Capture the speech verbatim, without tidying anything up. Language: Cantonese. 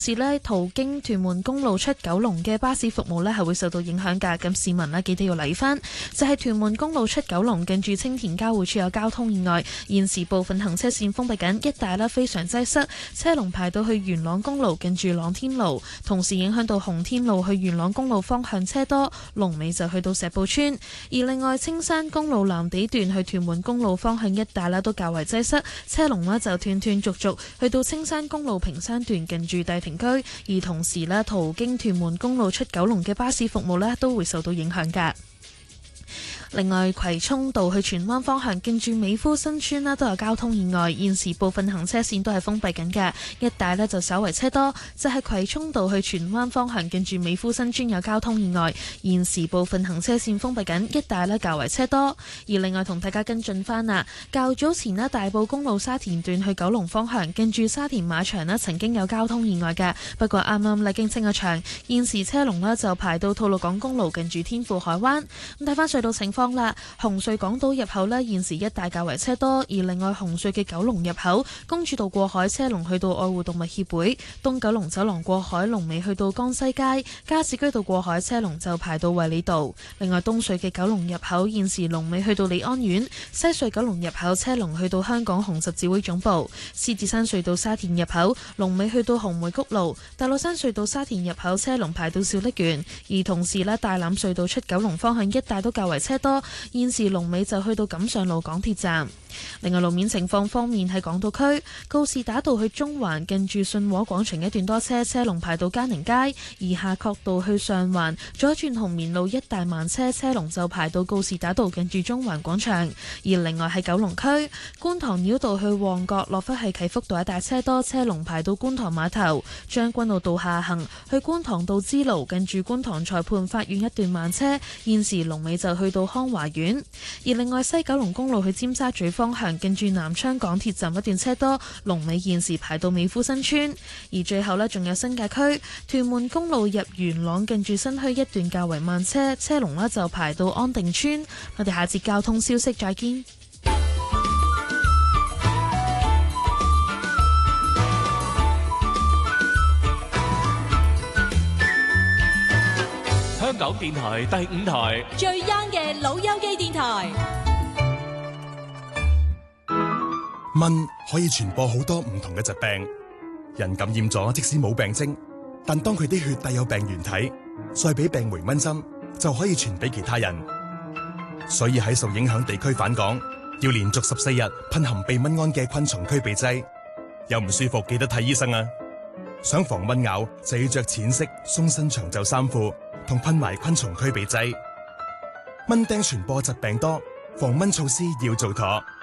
是咧途經屯門公路出九龍嘅巴士服務咧係會受到影響㗎，咁市民呢，記得要留意返，就係屯門公路出九龍近住青田交匯處有交通意外，現時部分行車線封閉緊，一帶呢非常擠塞，車龍排到去元朗公路近住朗天路，同時影響到洪天路去元朗公路方向車多，龍尾就去到石埔村。而另外青山公路藍地段去屯門公路方向一帶呢都較為擠塞，車龍呢就斷斷續續去到青山公路屏山段近住帝庭區，而同時咧，途經屯門公路出九龍嘅巴士服務咧，都會受到影響㗎。另外，葵涌道去荃灣方向近住美孚新村啦，都有交通意外，現時部分行車線都係封閉緊嘅，一帶呢就稍為車多。就係、是、葵涌道去荃灣方向近住美孚新村有交通意外，現時部分行車線封閉緊，一帶呢較為車多。而另外同大家跟進翻啦，較早前呢大埔公路沙田段去九龍方向近住沙田馬場呢曾經有交通意外嘅，不過啱啱呢經清咗場，現時車龍呢就排到吐露港公路近住天富海灣。咁睇翻隧道情況啦，紅隧港島入口呢現時一帶較為車多，而另外紅隧嘅九龍入口公主道過海車龍去到愛護動物協會，東九龍走廊過海龍尾去到江西街，加士居道過海車龍就排到衛理道。另外東隧嘅九龍入口現時龍尾去到利安苑，西隧九龍入口車龍去到香港紅十字會總部，獅子山隧道沙田入口龍尾去到紅梅谷路，大老山隧道沙田入口車龍排到小瀝源，而同時呢大欖隧道出九龍方向一帶都較為車多，現時龍尾就去到錦上路港鐵站。另外路面情況方面，喺港島區告士打道去中環近住信和廣場一段多車，車龍排到嘉寧街；而夏慤道去上環左轉紅棉路一帶慢車，車龍就排到告士打道近住中環廣場。而另外喺九龍區觀塘繞道去旺角落返係啟福道一帶車多，車龍排到觀塘碼頭；將軍澳道下行去觀塘道支路近住觀塘裁判法院一段慢車，現時龍尾就去到康華苑。而另外西九龍公路去尖沙咀方向近住南昌港鐵站一段車多，龍尾現時排到美孚新村。而最後呢，仲有新界區屯門公路入元朗近住新墟一段較為慢車，車龍呢就排到安定村。我哋下節交通消息再見。 香港電台第五台最 young 嘅老友記電台。 蚊可以傳播好多唔同嘅疾病，人感染咗即使冇病徵，但當佢啲血帶有病原體，再俾病媒蚊針就可以傳俾其他人。所以喺受影響地區返港，要連續十四日噴含避蚊胺嘅昆蟲驅避劑。有唔舒服記得睇醫生啊！想防蚊咬就要着淺色鬆身長袖衫褲，同噴埋昆蟲驅避劑。蚊叮傳播疾病多，防蚊措施要做妥。